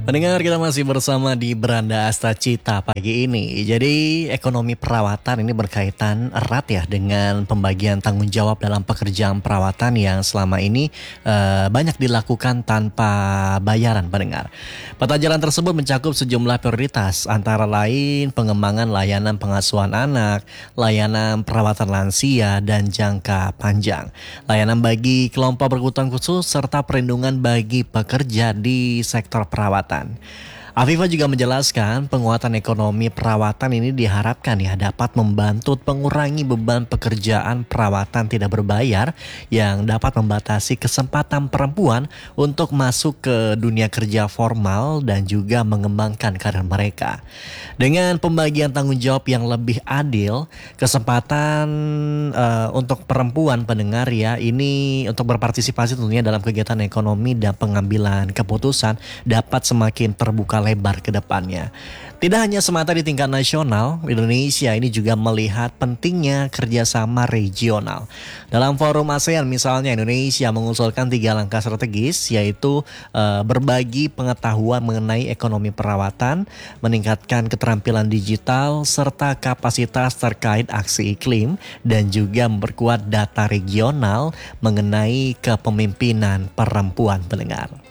Pendengar, kita masih bersama di Beranda Asta Cita pagi ini. Jadi ekonomi perawatan ini berkaitan erat ya dengan pembagian tanggung jawab dalam pekerjaan perawatan yang selama ini banyak dilakukan tanpa bayaran, pendengar. Peta jalan tersebut mencakup sejumlah prioritas antara lain pengembangan layanan pengasuhan anak, layanan perawatan lansia dan jangka panjang, layanan bagi kelompok berkebutuhan khusus serta perlindungan bagi pekerja di sektor perawatan. Afifah juga menjelaskan penguatan ekonomi perawatan ini diharapkan ya dapat membantu mengurangi beban pekerjaan perawatan tidak berbayar yang dapat membatasi kesempatan perempuan untuk masuk ke dunia kerja formal dan juga mengembangkan karir mereka. Dengan pembagian tanggung jawab yang lebih adil, kesempatan untuk perempuan pendengar ya ini untuk berpartisipasi tentunya dalam kegiatan ekonomi dan pengambilan keputusan dapat semakin terbuka lebar ke depannya. Tidak hanya semata di tingkat nasional, Indonesia ini juga melihat pentingnya kerjasama regional. Dalam forum ASEAN misalnya, Indonesia mengusulkan 3 langkah strategis, yaitu berbagi pengetahuan mengenai ekonomi perawatan, meningkatkan keterampilan digital, serta kapasitas terkait aksi iklim, dan juga memperkuat data regional mengenai kepemimpinan perempuan, pendengar.